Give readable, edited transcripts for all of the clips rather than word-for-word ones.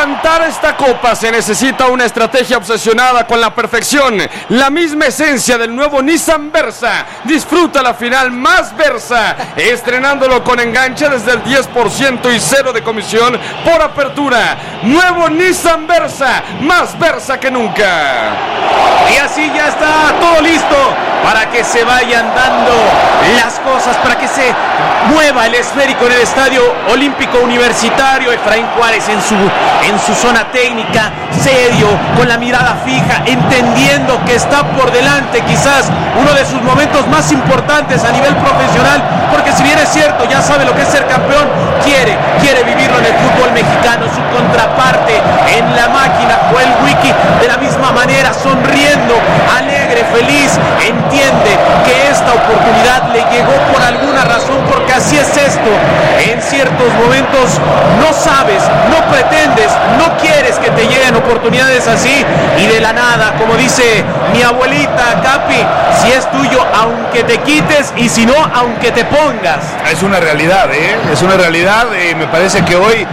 levantar esta copa se necesita una estrategia obsesionada con la perfección, la misma esencia del nuevo Nissan Versa. Disfruta la final más Versa, estrenándolo con enganche desde el 10% y 0 de comisión por apertura. Nuevo Nissan Versa, más Versa que nunca. Y así ya está todo listo para que se vayan dando las cosas, para que se mueva el esférico en el Estadio Olímpico Universitario. Efraín Juárez en su zona técnica, serio, con la mirada fija, entendiendo que está por delante quizás uno de sus momentos más importantes a nivel profesional, porque si bien es cierto, ya sabe lo que es ser campeón, quiere vivirlo en el fútbol mexicano. Su contraparte en la máquina, Joel Wiki, de la misma manera, sonriendo, alegre, feliz, entiende que esta oportunidad le llegó por alguna razón, porque así es esto. En ciertos momentos no sabes, no pretendes, no quieres que te lleguen oportunidades así, y de la nada, como dice mi abuelita Capi, si es tuyo, aunque te quites, y si no, aunque te pongas. Es una realidad, es una realidad. Me parece que hoy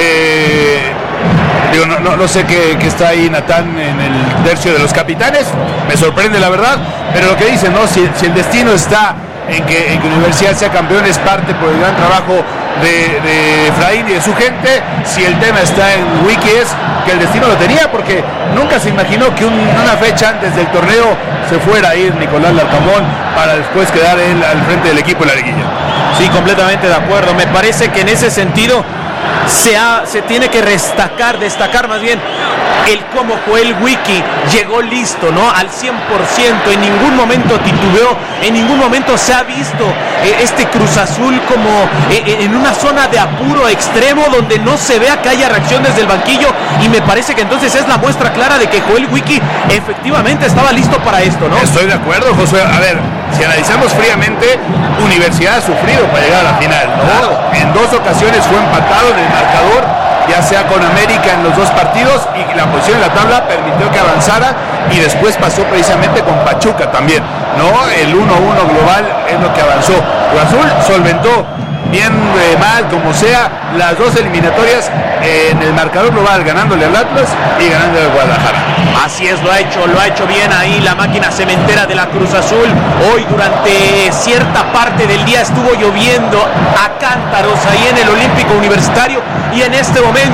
no sé qué está ahí Natán en el tercio de los capitanes, me sorprende la verdad, pero lo que dicen, ¿no? Si el destino está en que Universidad sea campeón, es parte por el gran trabajo de Efraín y de su gente. Si el tema está en Wiki, es que el destino lo tenía, porque nunca se imaginó que una fecha antes del torneo se fuera a ir Nicolás Larcamón para después quedar él al frente del equipo en la liguilla. Sí, completamente de acuerdo. Me parece que en ese sentido se tiene que destacar más bien el cómo Joel Wiki llegó listo, ¿no? Al 100%, en ningún momento titubeó, en ningún momento se ha visto este Cruz Azul como en una zona de apuro extremo donde no se vea que haya reacción desde el banquillo, y me parece que entonces es la muestra clara de que Joel Wiki efectivamente estaba listo para esto, ¿no? Estoy de acuerdo, Josué. A ver, si analizamos fríamente, Universidad ha sufrido para llegar a la final, ¿no? Claro. En 2 ocasiones fue empatado en el marcador, ya sea con América en los 2 partidos, y la posición en la tabla permitió que avanzara, y después pasó precisamente con Pachuca también, ¿no? El 1-1 global es lo que avanzó. Cruz Azul solventó, bien mal como sea, las 2 eliminatorias en el marcador global, ganándole al Atlas y ganándole al Guadalajara. Así es, lo ha hecho bien ahí la máquina cementera de la Cruz Azul. Hoy durante cierta parte del día estuvo lloviendo a cántaros ahí en el Olímpico Universitario, y en este momento